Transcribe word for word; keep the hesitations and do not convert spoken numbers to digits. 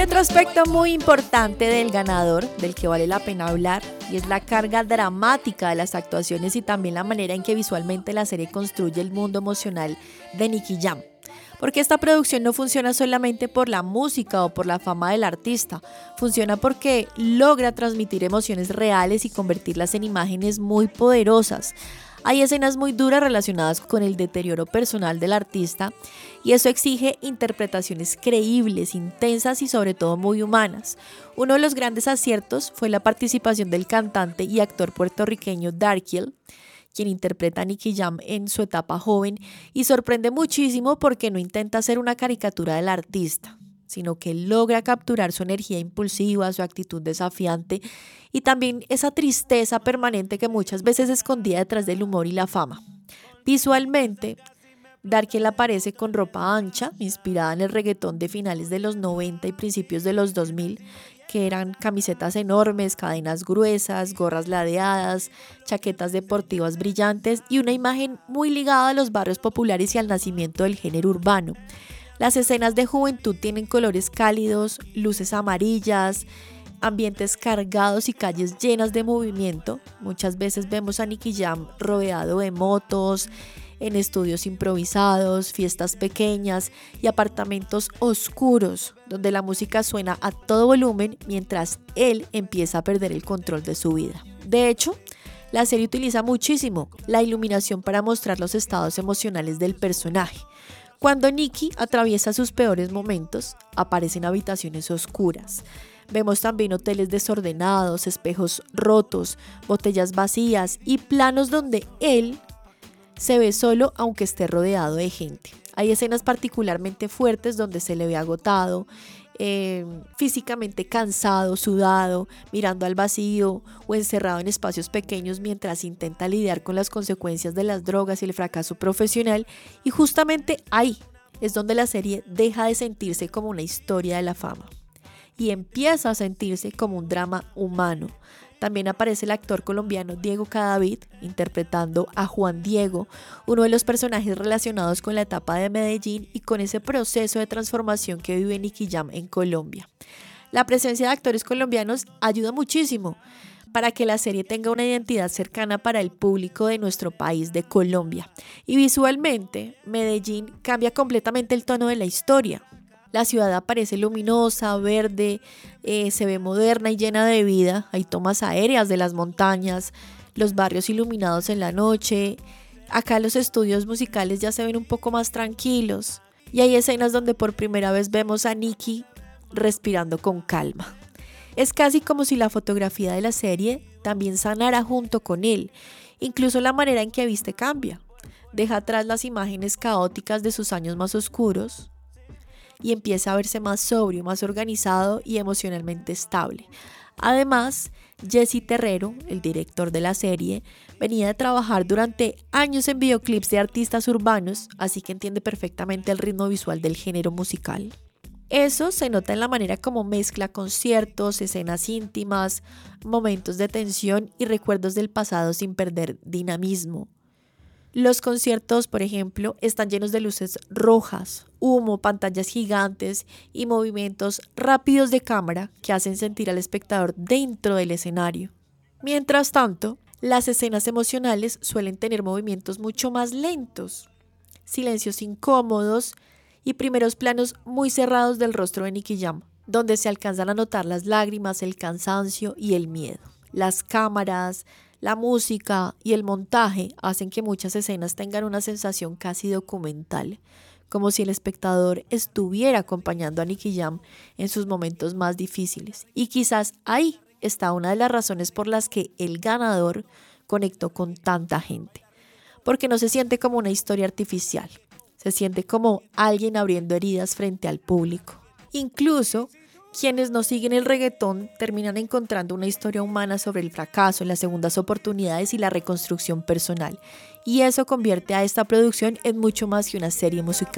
otro aspecto muy importante del ganador, del que vale la pena hablar, y es la carga dramática de las actuaciones y también la manera en que visualmente la serie construye el mundo emocional de Nicky Jam. Porque esta producción no funciona solamente por la música o por la fama del artista, funciona porque logra transmitir emociones reales y convertirlas en imágenes muy poderosas. Hay escenas muy duras relacionadas con el deterioro personal del artista y eso exige interpretaciones creíbles, intensas y sobre todo muy humanas. Uno de los grandes aciertos fue la participación del cantante y actor puertorriqueño Darkiel, quien interpreta a Nicky Jam en su etapa joven y sorprende muchísimo porque no intenta ser una caricatura del artista, sino que logra capturar su energía impulsiva, su actitud desafiante y también esa tristeza permanente que muchas veces se escondía detrás del humor y la fama. Visualmente, Darkiel aparece con ropa ancha, inspirada en el reggaetón de finales de los noventa y principios de los dos mil, que eran camisetas enormes, cadenas gruesas, gorras ladeadas, chaquetas deportivas brillantes y una imagen muy ligada a los barrios populares y al nacimiento del género urbano. Las escenas de juventud tienen colores cálidos, luces amarillas, ambientes cargados y calles llenas de movimiento. Muchas veces vemos a Nicky Jam rodeado de motos, en estudios improvisados, fiestas pequeñas y apartamentos oscuros donde la música suena a todo volumen mientras él empieza a perder el control de su vida. De hecho, la serie utiliza muchísimo la iluminación para mostrar los estados emocionales del personaje. Cuando Nicky atraviesa sus peores momentos, aparecen habitaciones oscuras. Vemos también hoteles desordenados, espejos rotos, botellas vacías y planos donde él se ve solo aunque esté rodeado de gente. Hay escenas particularmente fuertes donde se le ve agotado, eh, físicamente cansado, sudado, mirando al vacío o encerrado en espacios pequeños mientras intenta lidiar con las consecuencias de las drogas y el fracaso profesional. Y justamente ahí es donde la serie deja de sentirse como una historia de la fama y empieza a sentirse como un drama humano. También aparece el actor colombiano Diego Cadavid interpretando a Juan Diego, uno de los personajes relacionados con la etapa de Medellín y con ese proceso de transformación que vive Nicky Jam en Colombia. La presencia de actores colombianos ayuda muchísimo para que la serie tenga una identidad cercana para el público de nuestro país, de Colombia. Y visualmente, Medellín cambia completamente el tono de la historia. La ciudad aparece luminosa, verde, eh, se ve moderna y llena de vida. Hay tomas aéreas de las montañas, los barrios iluminados en la noche. Acá los estudios musicales ya se ven un poco más tranquilos. Y hay escenas donde por primera vez vemos a Nicky respirando con calma. Es casi como si la fotografía de la serie también sanara junto con él. Incluso la manera en que viste cambia. Deja atrás las imágenes caóticas de sus años más oscuros y empieza a verse más sobrio, más organizado y emocionalmente estable. Además, Jesse Terrero, el director de la serie, venía de trabajar durante años en videoclips de artistas urbanos, así que entiende perfectamente el ritmo visual del género musical. Eso se nota en la manera como mezcla conciertos, escenas íntimas, momentos de tensión y recuerdos del pasado sin perder dinamismo. Los conciertos, por ejemplo, están llenos de luces rojas, humo, pantallas gigantes y movimientos rápidos de cámara que hacen sentir al espectador dentro del escenario. Mientras tanto, las escenas emocionales suelen tener movimientos mucho más lentos, silencios incómodos y primeros planos muy cerrados del rostro de Nicky Jam, donde se alcanzan a notar las lágrimas, el cansancio y el miedo. Las cámaras, la música y el montaje hacen que muchas escenas tengan una sensación casi documental, como si el espectador estuviera acompañando a Nicky Jam en sus momentos más difíciles. Y quizás ahí está una de las razones por las que el ganador conectó con tanta gente, porque no se siente como una historia artificial, se siente como alguien abriendo heridas frente al público. Incluso quienes no siguen el reggaetón terminan encontrando una historia humana sobre el fracaso, las segundas oportunidades y la reconstrucción personal. Y eso convierte a esta producción en mucho más que una serie musical.